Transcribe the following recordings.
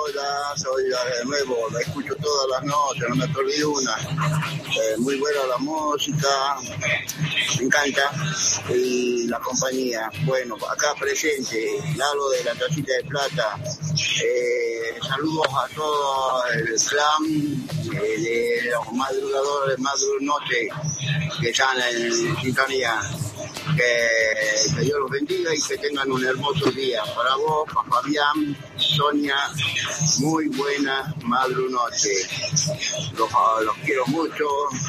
hola, soy de nuevo, la escucho todas las noches, no me perdí una. Muy buena la música, me encanta, y la compañía. Bueno, acá presente, Lalo de la Tacita de Plata. Saludos a todo el clan de los madrugadores, madrunoche, que están en sintonía. Que Dios los bendiga y que tengan un hermoso día. Para vos, para Fabián, Sonia, muy buena madrunoche. Los quiero mucho.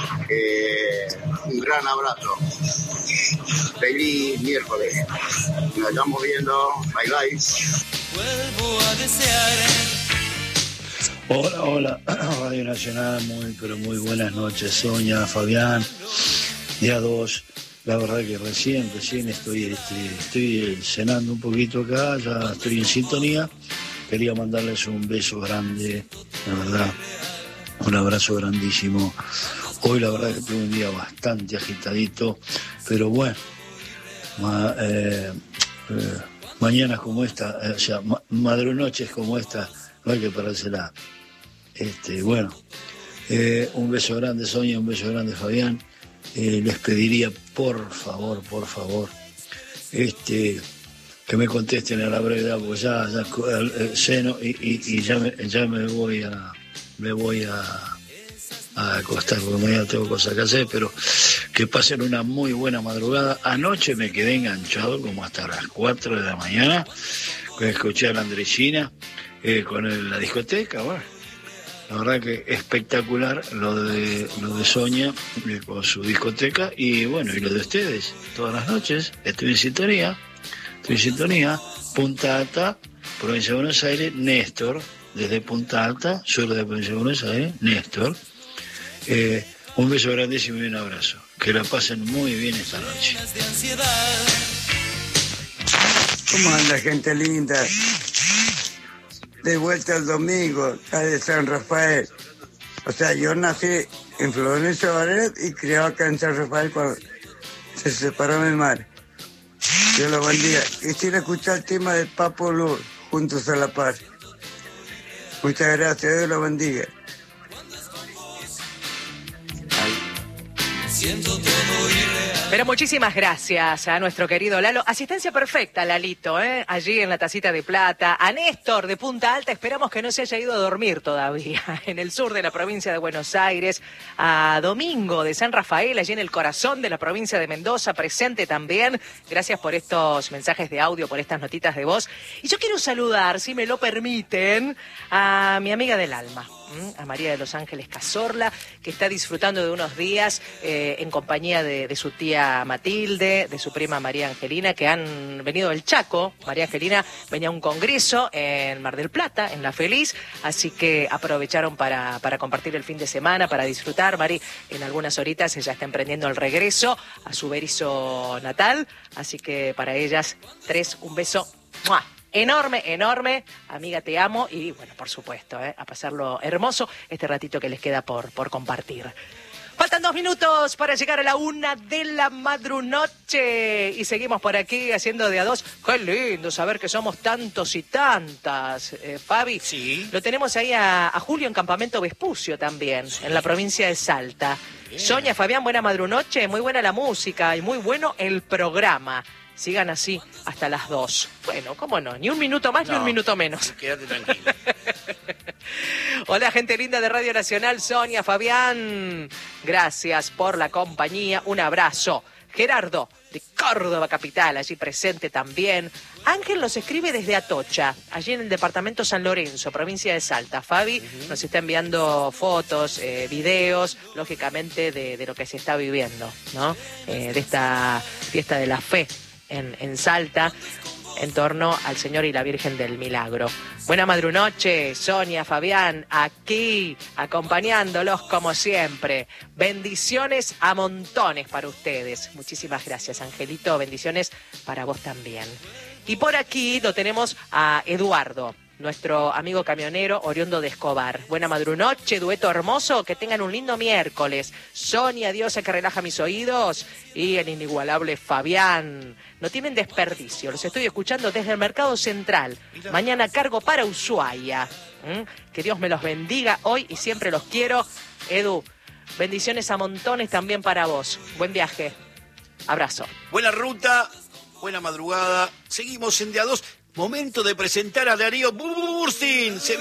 Un gran abrazo. Feliz miércoles. Nos estamos viendo. Bye bye. Vuelvo a desear. Hola, Radio Nacional, pero muy buenas noches, Sonia, Fabián, día 2. La verdad que recién estoy cenando un poquito acá, ya estoy en sintonía. Quería mandarles un beso grande, la verdad, un abrazo grandísimo. Hoy la verdad que tuve un día bastante agitadito, pero bueno, mañanas como esta, madrunoches como esta, no hay que parársela. Bueno, un beso grande, Sonia, un beso grande, Fabián. Les pediría por favor que me contesten a la brevedad, porque ya ceno y ya me voy a acostar, porque mañana tengo cosas que hacer, pero que pasen una muy buena madrugada. Anoche me quedé enganchado como hasta las 4 de la mañana, que escuché a la Andresina con la discoteca. Bueno, la verdad que espectacular lo de Sonia con su discoteca, y bueno, y lo de ustedes, todas las noches, estoy en sintonía, Punta Alta, provincia de Buenos Aires, Néstor, desde Punta Alta, sur de la provincia de Buenos Aires, Néstor, un beso grandísimo y un abrazo, que la pasen muy bien esta noche. ¿Cómo anda, gente linda? De vuelta el domingo, acá de San Rafael. O sea, yo nací en Florencio Varela y criado acá en San Rafael cuando se separó mi madre. Dios lo bendiga. Quisiera escuchar el tema de Papo Luz, Juntos a la Paz. Muchas gracias, Dios lo bendiga. Pero muchísimas gracias a nuestro querido Lalo. Asistencia perfecta, Lalito, allí en la Tacita de Plata. A Néstor de Punta Alta, esperamos que no se haya ido a dormir todavía, en el sur de la provincia de Buenos Aires. A Domingo de San Rafael, allí en el corazón de la provincia de Mendoza, presente también. Gracias por estos mensajes de audio, por estas notitas de voz. Y yo quiero saludar, si me lo permiten, a mi amiga del alma, a María de los Ángeles Cazorla, que está disfrutando de unos días en compañía de su tía Matilde, de su prima María Angelina, que han venido del Chaco. María Angelina venía a un congreso en Mar del Plata, en La Feliz, así que aprovecharon para compartir el fin de semana, para disfrutar. Mari, en algunas horitas ella está emprendiendo el regreso a su Berizo natal, así que para ellas tres, un beso. ¡Mua! Enorme, amiga, te amo, y bueno, por supuesto, a pasarlo hermoso este ratito que les queda por compartir. Faltan 2 minutos para llegar a la 1 de la madrunoche y seguimos por aquí haciendo de a 2. Qué lindo saber que somos tantos y tantas, Fabi. Sí. Lo tenemos ahí a Julio en Campamento Vespucio también, sí, en la provincia de Salta. Bien. Sonia, Fabián, buena madrunoche, muy buena la música y muy bueno el programa. Sigan así hasta las 2. Bueno, ¿cómo no? Ni un minuto más, ni un minuto menos. Quédate tranquilo. Hola, gente linda de Radio Nacional, Sonia, Fabián. Gracias por la compañía. Un abrazo. Gerardo, de Córdoba Capital, allí presente también. Ángel nos escribe desde Atocha, allí en el departamento San Lorenzo, provincia de Salta. Fabi nos está enviando fotos, videos, lógicamente, de lo que se está viviendo, ¿no? De esta fiesta de la fe en Salta, en torno al Señor y la Virgen del Milagro. Buena madrunoche, Sonia, Fabián, aquí acompañándolos como siempre. Bendiciones a montones para ustedes. Muchísimas gracias, Angelito. Bendiciones para vos también. Y por aquí lo tenemos a Eduardo, nuestro amigo camionero oriundo de Escobar. Buena madrunoche, dueto hermoso, que tengan un lindo miércoles. Sonia, diosa que relaja mis oídos, y el inigualable Fabián. No tienen desperdicio, los estoy escuchando desde el Mercado Central. Mañana cargo para Ushuaia. Que Dios me los bendiga hoy y siempre los quiero. Edu, bendiciones a montones también para vos. Buen viaje. Abrazo. Buena ruta, buena madrugada. Seguimos en De A Dos. Momento de presentar a Darío Burstin.